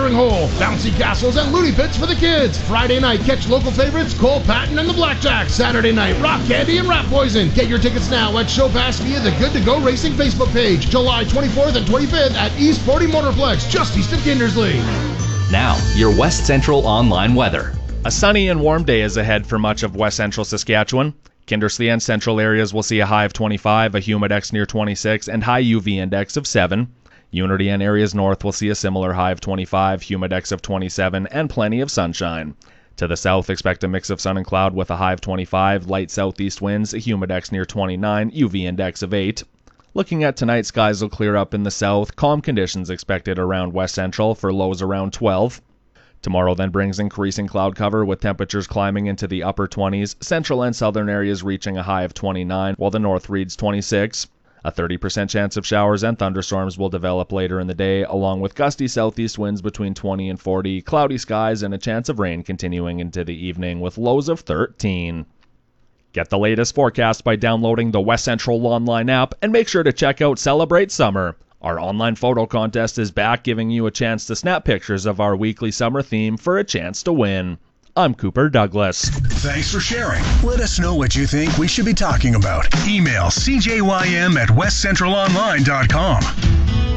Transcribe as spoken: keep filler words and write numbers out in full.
watering hole, bouncy castles, and loony pits for the kids. Friday night, catch local favorites Cole Patton and the Blackjacks. Saturday night, Rock Candy and Rat Poison. Get your tickets now at Show Pass via the Good to Go Racing Facebook page. July twenty-fourth and twenty-fifth at East forty Motorplex, just east of Kindersley. Now, your West Central online weather. A sunny and warm day is ahead for much of West Central Saskatchewan. Kindersley and central areas will see a high of twenty-five, a humidex near twenty-six, and high U V index of seven. Unity and areas north will see a similar high of twenty-five, humidex of twenty-seven, and plenty of sunshine. To the south, expect a mix of sun and cloud with a high of twenty-five, light southeast winds, a humidex near twenty-nine, U V index of eight. Looking at tonight, skies will clear up in the south, calm conditions expected around West Central for lows around twelve. Tomorrow then brings increasing cloud cover with temperatures climbing into the upper twenties, central and southern areas reaching a high of twenty-nine, while the north reads twenty-six. A thirty percent chance of showers and thunderstorms will develop later in the day, along with gusty southeast winds between twenty and forty, cloudy skies, and a chance of rain continuing into the evening with lows of thirteen. Get the latest forecast by downloading the West Central Online app, and make sure to check out Celebrate Summer. Our online photo contest is back, giving you a chance to snap pictures of our weekly summer theme for a chance to win. I'm Cooper Douglas. Thanks for sharing. Let us know what you think we should be talking about. Email c j y m at west central online dot com.